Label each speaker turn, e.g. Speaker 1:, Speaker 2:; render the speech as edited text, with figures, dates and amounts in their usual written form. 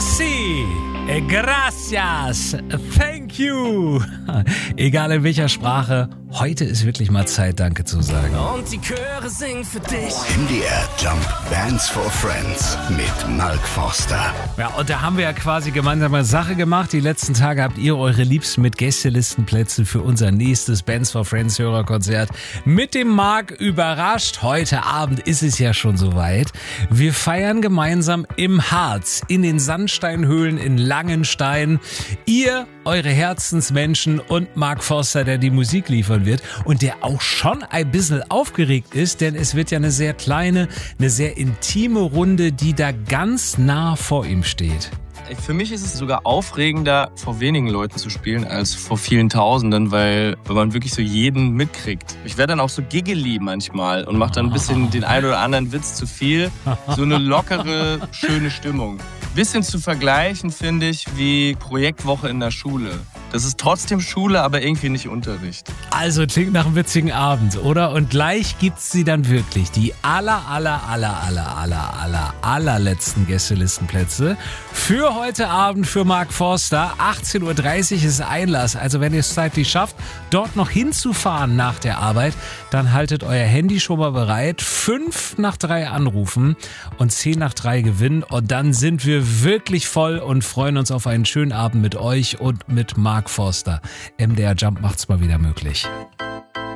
Speaker 1: Merci, gracias, thank you. Egal in welcher Sprache, heute ist wirklich mal Zeit, Danke zu sagen.
Speaker 2: Und die Chöre singen für dich.
Speaker 3: MDR Jump Bands for Friends mit Mark Forster.
Speaker 1: Ja, und da haben wir ja quasi gemeinsame Sache gemacht. Die letzten Tage habt ihr eure Liebsten mit Gästelistenplätzen für unser nächstes Bands for Friends Hörerkonzert mit dem Mark überrascht. Heute Abend ist es ja schon soweit. Wir feiern gemeinsam im Harz, in den Sandsteinhöhlen in Langenstein. Ihr, eure Herzensmenschen und Mark Forster, der die Musik liefern wird und der auch schon ein bisschen aufgeregt ist, denn es wird ja eine sehr kleine, eine sehr intime Runde, die da ganz nah vor ihm steht.
Speaker 4: Für mich ist es sogar aufregender, vor wenigen Leuten zu spielen, als vor vielen Tausenden, weil man wirklich so jeden mitkriegt. Ich werde dann auch so giggly manchmal und mache dann ein bisschen den einen oder anderen Witz zu viel. So eine lockere, schöne Stimmung. Bisschen zu vergleichen, finde ich, wie Projektwoche in der Schule. Das ist trotzdem Schule, aber irgendwie nicht Unterricht.
Speaker 1: Also klingt nach einem witzigen Abend, oder? Und gleich gibt's sie dann wirklich, die allerletzten Gästelistenplätze für heute Abend für Mark Forster. 18.30 Uhr ist Einlass. Also wenn ihr es zeitlich schafft, dort noch hinzufahren nach der Arbeit, dann haltet euer Handy schon mal bereit. 5 nach 3 anrufen und 10 nach 3 gewinnen. Und dann sind wir wirklich voll und freuen uns auf einen schönen Abend mit euch und mit Mark Forster. MDR Jump macht's mal wieder möglich.